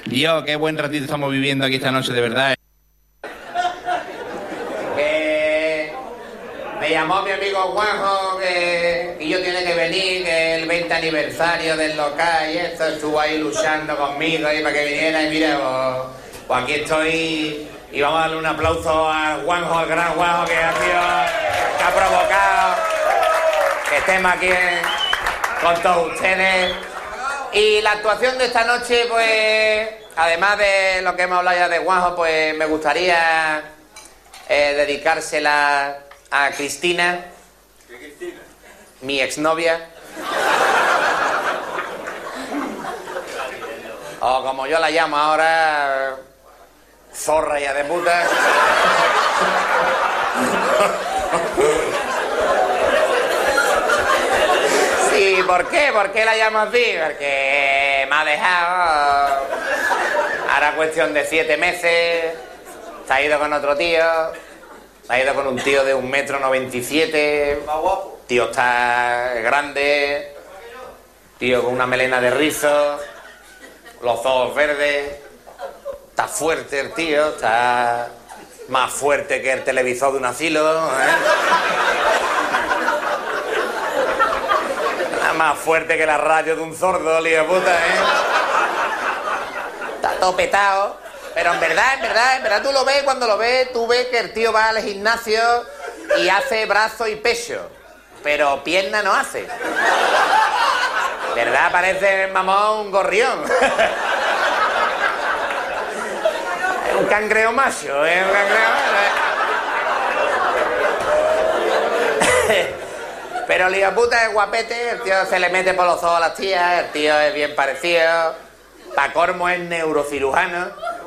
Dios, qué buen ratito estamos viviendo aquí esta noche, de verdad. Me llamó mi amigo Juanjo que yo tiene que venir, que el 20 aniversario del local y esto, estuvo ahí luchando conmigo y para que viniera y mira, pues aquí estoy y vamos a darle un aplauso a Juanjo, al gran Juanjo que ha provocado que estemos aquí con todos ustedes. Y la actuación de esta noche, pues, además de lo que hemos hablado ya de Juanjo, pues me gustaría dedicársela a Cristina. ¿Qué Cristina? Mi exnovia. O como yo la llamo ahora, zorra ya de puta. Sí, ¿por qué? ¿Por qué la llamo así? Porque me ha dejado. Ahora cuestión de 7 meses. Se ha ido con otro tío. Se ha ido con un tío de 1,97 m. Más guapo. Tío está grande. Tío con una melena de rizo. Los ojos verdes. Está fuerte el tío. Está más fuerte que el televisor de un asilo, Más fuerte que la radio de un sordo, lío de puta, Está todo petado. Pero en verdad, tú lo ves, cuando lo ves, tú ves que el tío va al gimnasio y hace brazo y pecho. Pero pierna no hace. ¿Verdad? Parece, mamón, un gorrión. Es un cangrejo macho, es un cangrejo macho. Pero el hijo de puta es guapete, el tío se le mete por los ojos a las tías, el tío es bien parecido. Pa' colmo es neurocirujano.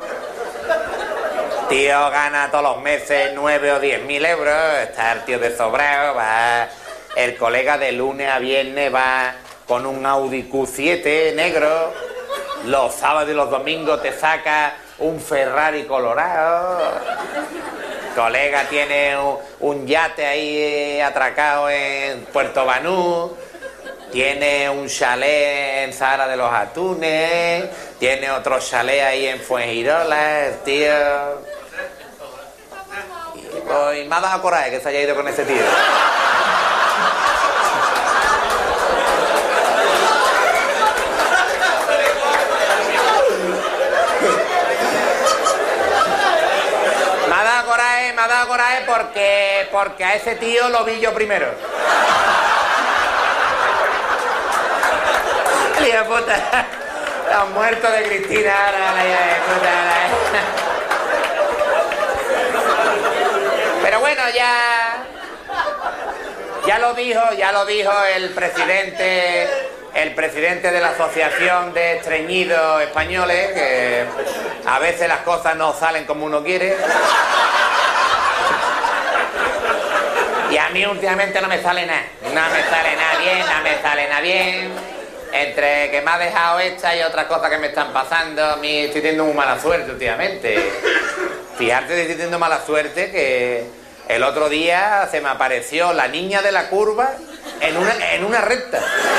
Tío gana todos los meses 9 o 10.000 euros, está el tío de sobrado, va. El colega de lunes a viernes va con un Audi Q7 negro. Los sábados y los domingos te saca un Ferrari colorado. Colega tiene un yate ahí atracado en Puerto Banú. Tiene un chalet en Sahara de los Atunes. Tiene otro chalet ahí en Fuengirola, el tío. Y me ha dado coraje que se haya ido con ese tío. Me ha dado coraje porque a ese tío lo vi yo primero. Hijo de puta. Los muertos de Cristina, ahora la hija de puta. Pero bueno, ya lo dijo el presidente de la Asociación de Estreñidos Españoles, que a veces las cosas no salen como uno quiere. Y a mí últimamente no me sale nada. No me sale nada bien. Entre que me ha dejado esta y otras cosas que me están pasando, a mí estoy teniendo muy mala suerte últimamente. Fíjate que estoy teniendo mala suerte que el otro día se me apareció la niña de la curva en una recta.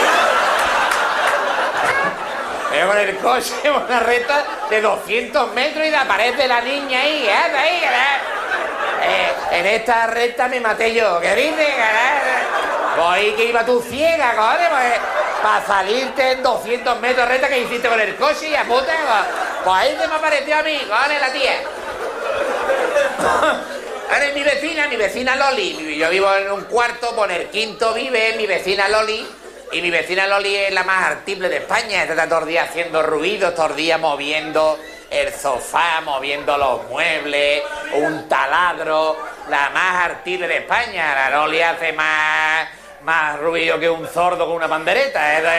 Veo con el coche en una recta de 200 metros y aparece la niña ahí, en esta recta me maté yo. ¿Qué dices, Pues que iba tú ciega, cojones, pues, para salirte en 200 metros recta que hiciste con el coche y a puta, pues ahí se me apareció a mí, cojones, la tía. Ahora es mi vecina Loli. Yo vivo en un cuarto, por el quinto vive mi vecina Loli. Y mi vecina Loli es la más artible de España. Está todo el día haciendo ruidos, todo el día moviendo el sofá, moviendo los muebles, un taladro. La más artible de España. La Loli hace más ruido que un sordo con una pandereta.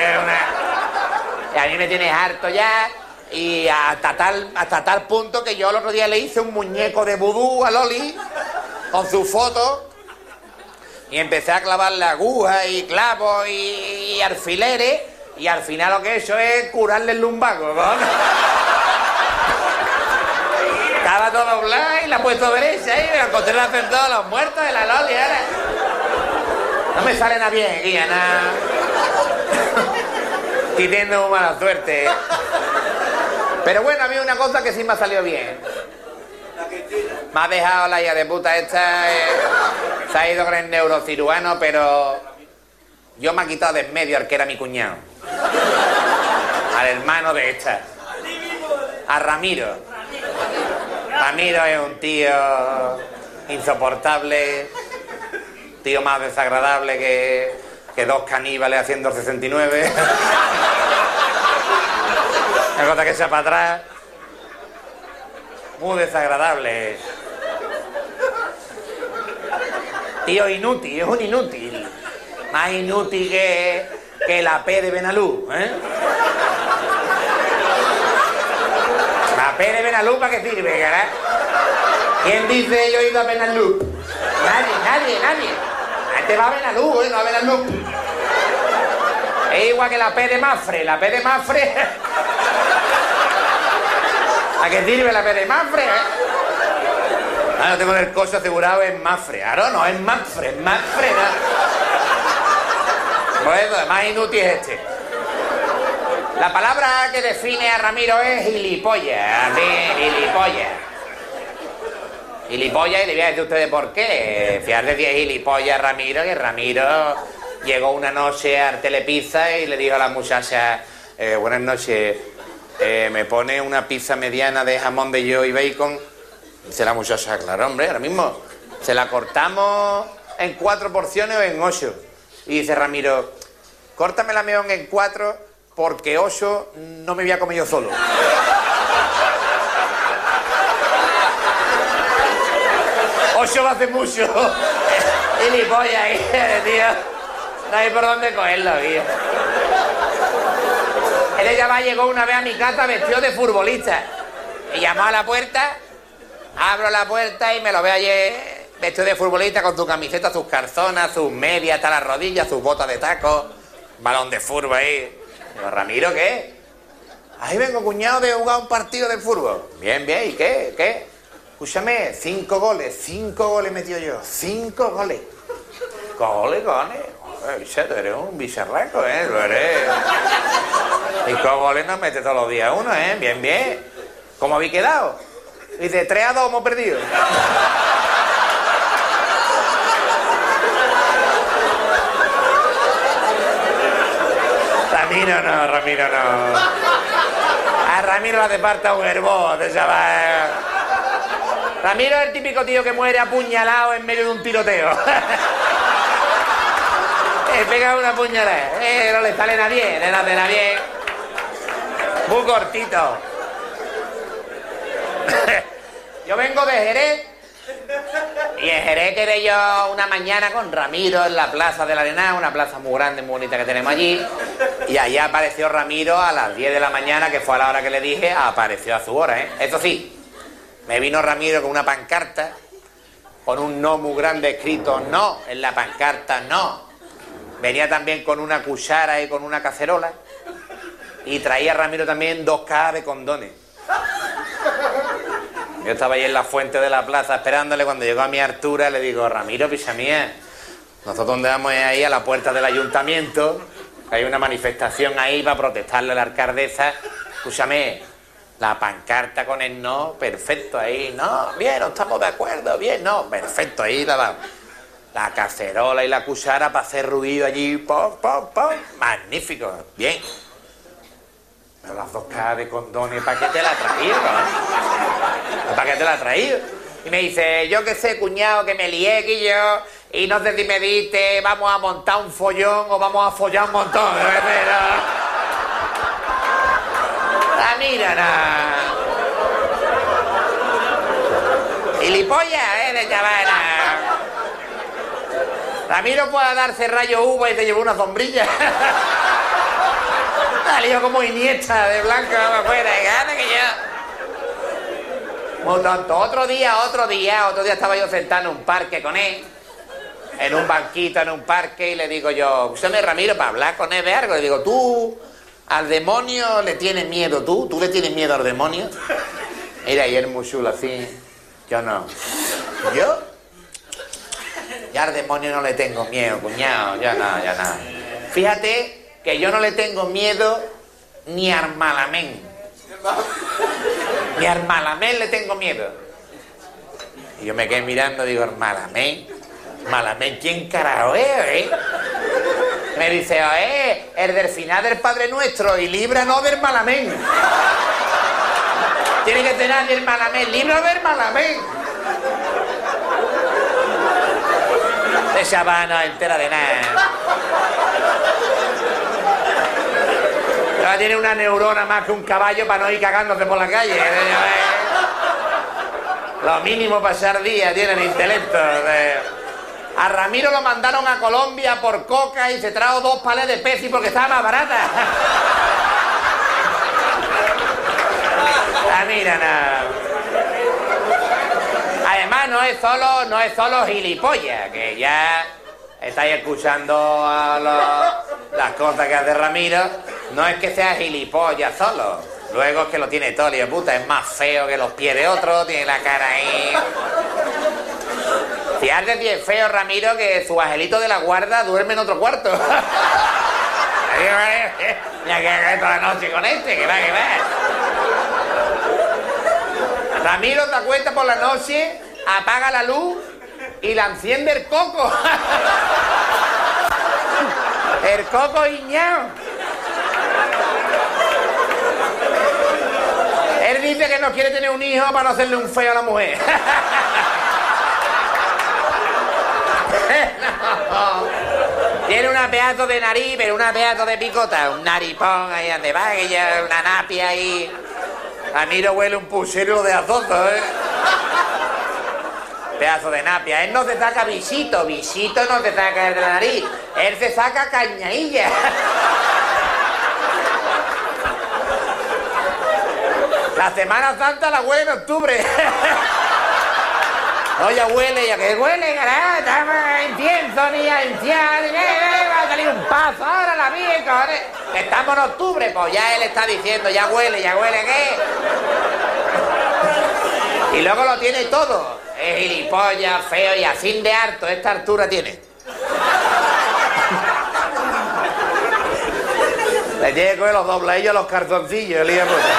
Y a mí me tienes harto ya. Y hasta tal punto que yo el otro día le hice un muñeco de vudú a Loli con su foto. Y empecé a clavarle agujas y clavos y alfileres. Y al final lo que he hecho es curarle el lumbago, ¿no? Estaba todo doblado y la he puesto derecha. Y me encontré la hacen todos los muertos de la Loli. ¿Eh? No me sale nada bien, guía, nada. Estoy teniendo mala suerte. Pero bueno, a mí una cosa que sí me ha salido bien. Me ha dejado la hija de puta esta, se ha ido con el neurocirujano, pero yo me ha quitado de en medio al que era mi cuñado. Al hermano de esta. A Ramiro. Ramiro es un tío insoportable, tío más desagradable que dos caníbales haciendo el 69. Una cosa que echa para atrás. Muy desagradable. Tío inútil, es un inútil. Más inútil que la P de Benalú, ¿eh? La P de Benalú, ¿para qué sirve, cara? ¿Quién dice yo he ido a Benalú? Nadie. Este va a Benalú, no a Benalú. Es igual que la P de Mafre. La P de Mafre... ¿A qué sirve la P de Mafre, no tengo el coche asegurado en Mafre. Claro, no, es Mafre, ¿no? Bueno, más inútil es este. La palabra que define a Ramiro es gilipollas. Gilipollas. Gilipollas, y le voy a decir a ustedes por qué. Fiarle de gilipollas a Ramiro, que Ramiro llegó una noche al Telepizza y le dijo a la muchacha, buenas noches, me pone una pizza mediana de jamón de york y bacon. Dice la muchacha, claro, hombre, ahora mismo. Se la cortamos en 4 porciones o en 8. Y dice Ramiro, córtamela mejor en 4 porque 8 no me voy a comer yo solo. 8 va a hacer mucho. Gilipollas, tío. No hay por dónde cogerlo, tío. Él ya llegó una vez a mi casa vestido de futbolista. Y llamó a la puerta, abro la puerta y me lo veo allí vestido de futbolista con su camiseta, sus calzonas, sus medias hasta las rodillas, sus botas de taco, balón de fútbol ahí. Digo, Ramiro, ¿qué? Ahí vengo, cuñado, de jugar un partido de fútbol. Bien, ¿y qué? Escúchame, 5 goles metió yo. 5 goles. Goles. Bicho, tú eres un bicharraco, ¿eh? Lo eres. 5 goles no mete todos los días uno, ¿eh? Bien. ¿Cómo habéis quedado? Dice, 3-2 hemos perdido. Ramiro no. A Ramiro le hace falta un hermoso, chaval. Ramiro es el típico tío que muere apuñalado en medio de un tiroteo. Pega una puñalada, no le sale nada bien, no le hace nada bien. Muy cortito. Yo vengo de Jerez y en Jerez quedé yo una mañana con Ramiro en la Plaza de la Arenal, una plaza muy grande, muy bonita que tenemos allí, y allá apareció Ramiro a las 10 de la mañana, que fue a la hora que le dije, apareció a su hora, ¿eh? Eso sí, me vino Ramiro con una pancarta, con un no muy grande escrito no, en la pancarta no. Venía también con una cuchara y con una cacerola. Y traía Ramiro también 2 cajas de condones. Yo estaba ahí en la fuente de la plaza esperándole. Cuando llegó a mi altura le digo, Ramiro, picha mía, nosotros donde vamos es ahí a la puerta del ayuntamiento. Hay una manifestación ahí para protestarle a la alcaldesa. Escúchame, la pancarta con el no, perfecto ahí. No, bien, no estamos de acuerdo, bien, no, perfecto ahí la cacerola y la cuchara para hacer ruido allí, pom. Magnífico, bien. Pero las 2 cajas de condones, ¿para qué te la traído? ¿Para qué te la traído? Y me dice, yo qué sé, cuñado, que me lié aquí yo, y no sé si me diste, vamos a montar un follón o vamos a follar un montón. Mira, gilipollas, de chavana. Ramiro puede darse rayo uva y te llevó una sombrilla. Salió como Iniesta de blanco afuera. Gana que yo. Muy tonto. Otro día estaba yo sentado en un parque con él. En un banquito, en un parque, y le digo yo, escúchame, Ramiro, para hablar con él de algo. Le digo, ¿tú al demonio le tienes miedo tú? ¿Tú le tienes miedo al demonio? Mira, y él muy chulo así. Yo no. ¿Yo? Ya al demonio no le tengo miedo, cuñado. Ya no. Fíjate que yo no le tengo miedo ni al malamén. Ni al Malamén le tengo miedo. Y yo me quedé mirando, digo, ¿el Malamén? ¿Malamén quién carajo es, Me dice, el del final del Padre Nuestro y líbranos del Malamén. Tiene que tener del Malamén, líbranos del Malamén. Ese chaval no entera de nada. Ahora tiene una neurona más que un caballo para no ir cagándose por la calle. Lo mínimo pasar día tiene el intelecto. A Ramiro lo mandaron a Colombia por coca y se trajo 2 palés de Pepsi porque estaba más barata. Mira, nada. Además no es solo gilipollas, que ya estáis escuchando las cosas que hace Ramiro. No es que sea gilipollas solo. Luego es que lo tiene todo, hijo de puta. Es más feo que los pies de otro, tiene la cara ahí. Si has de bien feo, Ramiro, que su angelito de la guarda duerme en otro cuarto. Ya que toda la noche con este, que va. Ramiro te acuesta por la noche, apaga la luz y la enciende el coco. El coco iñao. Él dice que no quiere tener un hijo para no hacerle un feo a la mujer. No. Tiene una pedazo de nariz, pero una pedazo de picota. Un naripón ahí donde va, una napia ahí. Ramiro huele un puchero de azoto, Pedazo de napia. Él no se saca visito no se saca de la nariz. Él se saca cañailla. La Semana Santa la huele en octubre. No, ya huele, ya que huele, carajo, estamos incienso, ni a inciar, va a salir un paso, ahora la vieja, que estamos en octubre, pues ya él está diciendo, ya huele, ¿qué? Y luego lo tiene todo, es gilipollas, feo y así de harto, esta altura tiene. Le llego los dobladillos a los cartoncillos, el hijo de puta.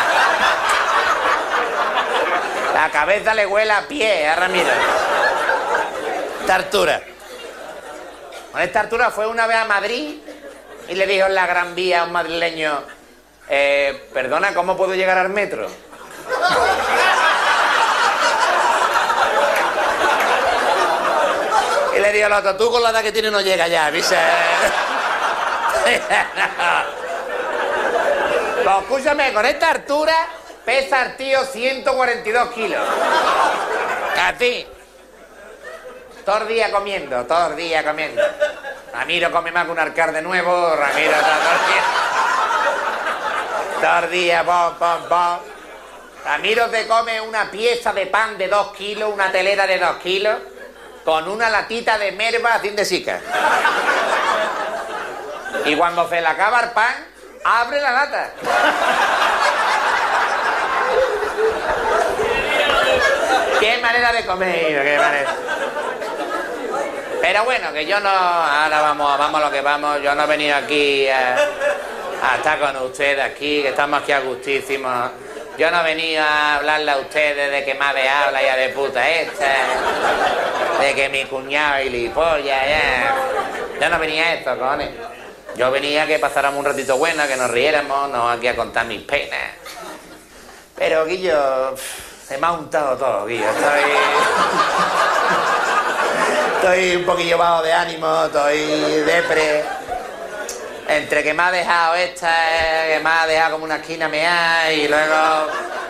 La cabeza le huele a pie a Ramiro. Esta altura. Con esta altura fue una vez a Madrid y le dijo en la Gran Vía a un madrileño, perdona, ¿cómo puedo llegar al metro? Y le dijo al otro, tú con la edad que tienes no llega ya, ¿viste? Pues escúchame, con esta altura pesa el tío 142 kilos. Así. Todo el día comiendo. Ramiro come más que un alcalde nuevo. Ramiro está todo el día, pom. Ramiro se come una pieza de pan de 2 kilos, una telera de 2 kilos, con una latita de merva sin de sica. Y cuando se le acaba el pan, abre la lata. Qué manera de comer, qué manera. Pero bueno, que yo no... Ahora vamos a lo que vamos. Yo no he venido aquí a estar con ustedes aquí, que estamos aquí a gustísimos. Yo no he venido a hablarle a ustedes de que madre habla ya de puta esta, de que mi cuñado y gilipollas, ya. Yo no venía a esto, cojones. Yo venía a que pasáramos un ratito bueno, que nos riéramos, no aquí a contar mis penas. Pero, Guillo, se me ha untado todo, Guillo. Estoy un poquillo bajo de ánimo, estoy depre. Entre que me ha dejado esta, que me ha dejado como una esquina meada y luego